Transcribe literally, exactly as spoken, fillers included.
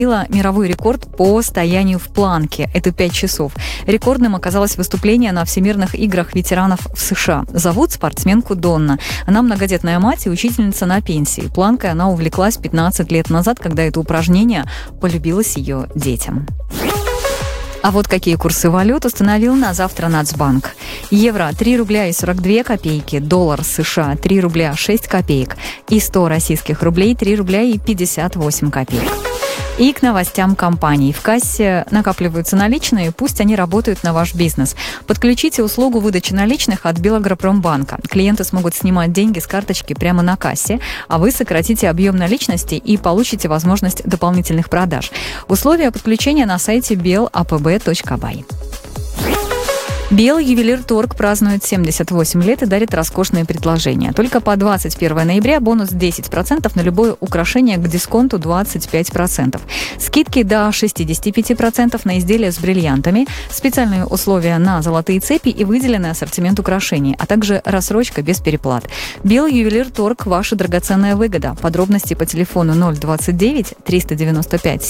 мировой рекорд по стоянию в планке. Это пять часов. Рекордным оказалось выступление на Всемирных играх ветеранов в США. Зовут спортсменку Донна. Она многодетная мать и учительница на пенсии. Планкой она увлеклась пятнадцать лет назад, когда это упражнение полюбилось ее детям. А вот какие курсы валют установил на завтра Нацбанк. Евро – три рубля и сорок две копейки, доллар США – три рубля шесть копеек и сто российских рублей – три рубля и пятьдесят восемь копеек. И к новостям компаний. В кассе накапливаются наличные, пусть они работают на ваш бизнес. Подключите услугу выдачи наличных от Белагропромбанка. Клиенты смогут снимать деньги с карточки прямо на кассе, а вы сократите объем наличности и получите возможность дополнительных продаж. Условия подключения на сайте бел а пэ бэ точка бай. Белый ювелир-торг празднует семьдесят восемь лет и дарит роскошные предложения. Только по двадцать первого ноября бонус десять процентов на любое украшение к дисконту двадцать пять процентов. Скидки до шестьдесят пять процентов на изделия с бриллиантами, специальные условия на золотые цепи и выделенный ассортимент украшений, а также рассрочка без переплат. Белый ювелир-торг – ваша драгоценная выгода. Подробности по телефону ноль двадцать девять триста девяносто пять